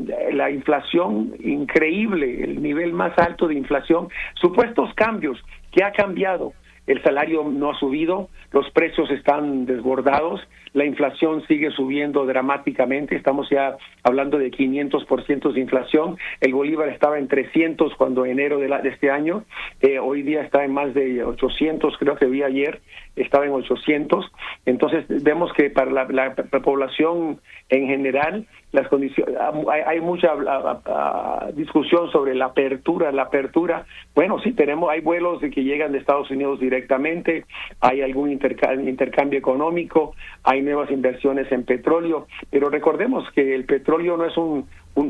la inflación increíble, el nivel más alto de inflación, supuestos cambios. ¿Qué ha cambiado? El salario no ha subido, los precios están desbordados, la inflación sigue subiendo dramáticamente, estamos ya hablando de 500% de inflación, el bolívar estaba en 300 cuando enero de este año, hoy día está en más de 800, creo que vi ayer, estaba en 800, entonces vemos que para la población en general, las condiciones, hay mucha discusión sobre la apertura, bueno, sí, hay vuelos que llegan de Estados Unidos directamente, hay algún intercambio económico, hay nuevas inversiones en petróleo, pero recordemos que el petróleo no es un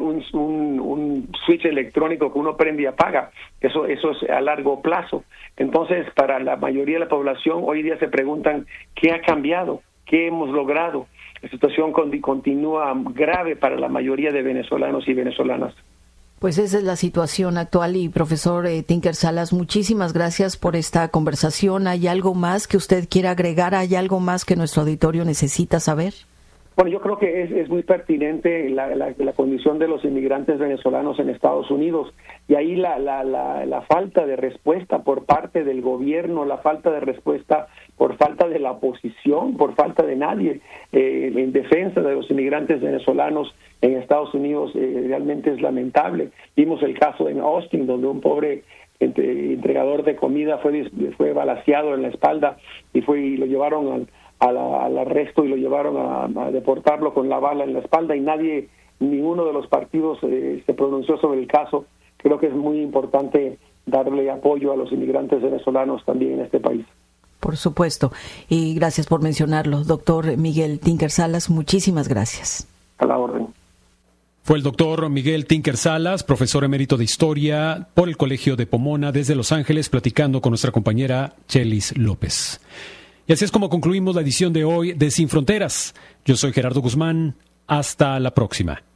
switch electrónico que uno prende y apaga, eso es a largo plazo. Entonces, para la mayoría de la población, hoy día se preguntan ¿qué ha cambiado? ¿Qué hemos logrado? La situación continúa grave para la mayoría de venezolanos y venezolanas. Pues esa es la situación actual y profesor Tinker Salas, muchísimas gracias por esta conversación. ¿Hay algo más que usted quiera agregar? ¿Hay algo más que nuestro auditorio necesita saber? Bueno, yo creo que es muy pertinente la condición de los inmigrantes venezolanos en Estados Unidos y ahí la falta de respuesta por parte del gobierno, la falta de respuesta por falta de la oposición, por falta de nadie en defensa de los inmigrantes venezolanos en Estados Unidos realmente es lamentable. Vimos el caso en Austin donde un pobre entregador de comida fue balaceado en la espalda y lo llevaron al arresto y lo llevaron a deportarlo con la bala en la espalda y ninguno de los partidos se pronunció sobre el caso. Creo que es muy importante darle apoyo a los inmigrantes venezolanos también en este país. Por supuesto, y gracias por mencionarlo. Doctor Miguel Tinker Salas, muchísimas gracias. A la orden. Fue el doctor Miguel Tinker Salas, profesor emérito de Historia por el Colegio de Pomona desde Los Ángeles, platicando con nuestra compañera Chelis López. Y así es como concluimos la edición de hoy de Sin Fronteras. Yo soy Gerardo Guzmán. Hasta la próxima.